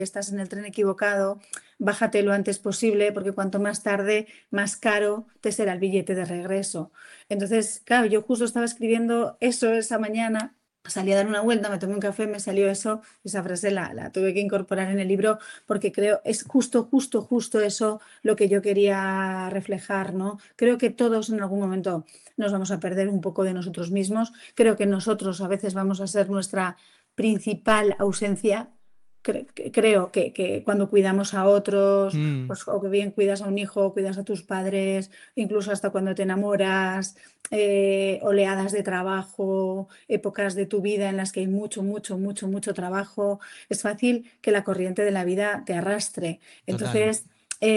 estás en el tren equivocado, bájate lo antes posible, porque cuanto más tarde, más caro te será el billete de regreso. Entonces, claro, yo justo estaba escribiendo eso esa mañana, salí a dar una vuelta, me tomé un café, me salió eso, esa frase la tuve que incorporar en el libro porque creo es justo eso lo que yo quería reflejar, ¿no? Creo que todos en algún momento nos vamos a perder un poco de nosotros mismos, creo que nosotros a veces vamos a ser nuestra principal ausencia. Creo que cuando cuidamos a otros, Mm, pues, o que bien cuidas a un hijo, cuidas a tus padres, incluso hasta cuando te enamoras, oleadas de trabajo, épocas de tu vida en las que hay mucho trabajo, es fácil que la corriente de la vida te arrastre. total. Entonces,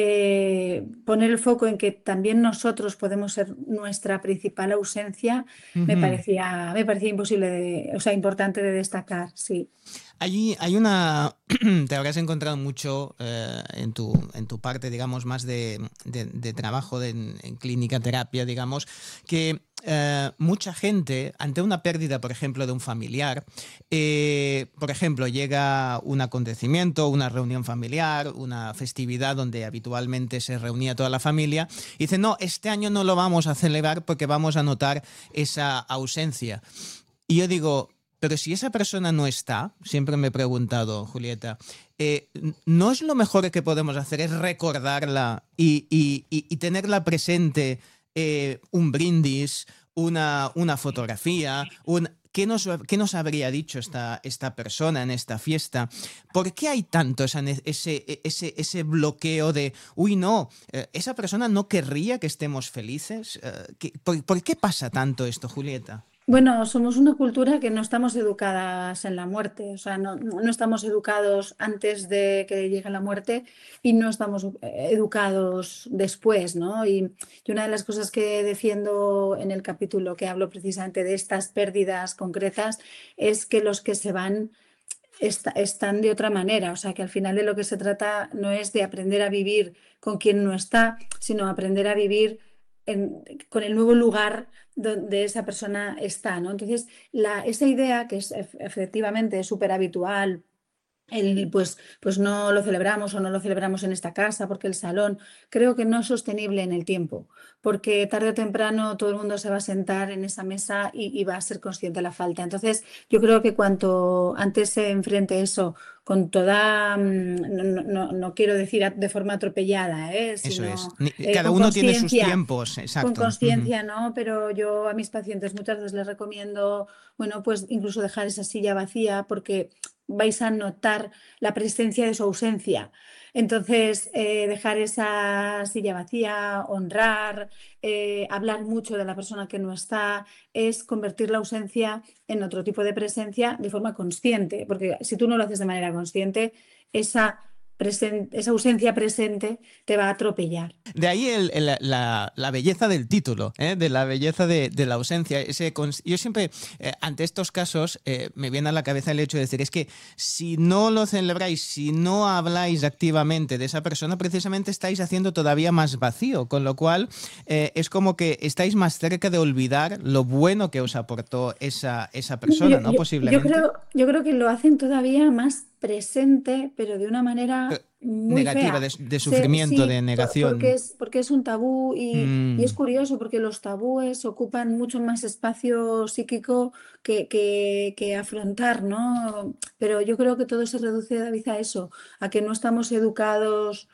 poner el foco en que también nosotros podemos ser nuestra principal ausencia Ujú. me parecía imposible, o sea, importante de destacar, sí. Allí hay una, te habrás encontrado mucho en tu parte, digamos, más de trabajo en clínica, terapia, digamos, que mucha gente, ante una pérdida, por ejemplo, de un familiar, por ejemplo, llega un acontecimiento, una reunión familiar, una festividad donde habitualmente se reunía toda la familia, y dice, no, este año no lo vamos a celebrar porque vamos a notar esa ausencia. Y yo digo, pero si esa persona no está, siempre me he preguntado, Julieta, ¿no es lo mejor que podemos hacer es recordarla y tenerla presente, un brindis, una fotografía, ¿qué nos habría dicho esta persona en esta fiesta? ¿Por qué hay tanto ese bloqueo de, uy, no, esa persona no querría que estemos felices? ¿Por qué pasa tanto esto, Julieta? Bueno, somos una cultura que no estamos educadas en la muerte, o sea, no estamos educados antes de que llegue la muerte y no estamos educados después, ¿no? Y una de las cosas que defiendo en el capítulo que hablo precisamente de estas pérdidas concretas es que los que se van están de otra manera, o sea, que al final de lo que se trata no es de aprender a vivir con quien no está, sino aprender a vivir con el nuevo lugar donde esa persona está, ¿no? Entonces, esa idea que es efectivamente súper habitual, pues no lo celebramos o no lo celebramos en esta casa porque el salón creo que no es sostenible en el tiempo, porque tarde o temprano todo el mundo se va a sentar en esa mesa y va a ser consciente de la falta. Entonces, yo creo que cuanto antes se enfrente eso con toda, no quiero decir de forma atropellada, Eso es. sino Cada uno tiene sus tiempos, con exacto. Ujú. conciencia, ¿no? Pero yo a mis pacientes muchas veces les recomiendo, bueno, pues incluso dejar esa silla vacía porque vais a notar la presencia de su ausencia. Entonces, dejar esa silla vacía, honrar, hablar mucho de la persona que no está, es convertir la ausencia en otro tipo de presencia de forma consciente, porque si tú no lo haces de manera consciente, esa, esa ausencia presente te va a atropellar. De ahí la belleza del título, ¿eh? De la belleza de la ausencia. Yo siempre, ante estos casos, me viene a la cabeza el hecho de decir, es que si no lo celebráis, si no habláis activamente de esa persona, precisamente estáis haciendo todavía más vacío, con lo cual es como que estáis más cerca de olvidar lo bueno que os aportó esa persona, ¿no? Posiblemente. Yo creo que lo hacen todavía más presente, pero de una Eh, manera muy Negativa, fea. de sufrimiento, de Sí, negación. porque es un tabú y es Mm. curioso porque los tabúes ocupan mucho más espacio psíquico que afrontar, ¿no? Pero yo creo que todo se reduce, David, a eso, a que no estamos educados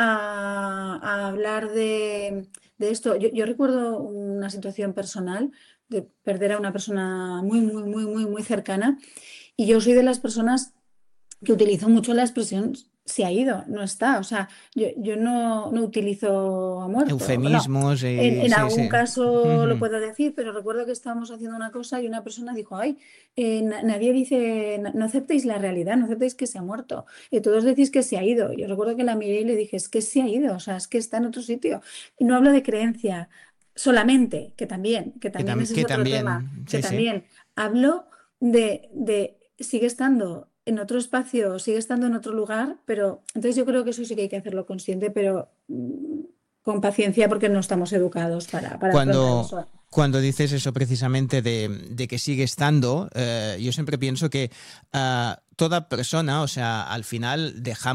a hablar de esto. Yo recuerdo una situación personal de perder a una persona muy cercana. Y yo soy de las personas que utilizo mucho la expresión se ha ido, no está. O sea, yo no utilizo ha muerto. Bueno, Eufemismos, en sí, algún sí. caso lo Ujú. puedo decir, pero recuerdo que estábamos haciendo una cosa y una persona dijo, ay, nadie dice, no aceptéis la realidad, no aceptéis que se ha muerto. Y todos decís que se ha ido. Yo recuerdo que la miré y le dije, es que se ha ido, o sea, es que está en otro sitio. Y no hablo de creencia solamente, que también ese es Que otro tema, también, que sí, sí. también hablo de sigue estando en otro espacio, sigue estando en otro lugar, pero entonces yo creo que eso sí que hay que hacerlo consciente, pero con paciencia porque no estamos educados para afrontar Cuando, eso. cuando dices eso precisamente de que sigue estando, yo siempre pienso que toda persona, o sea, al final dejamos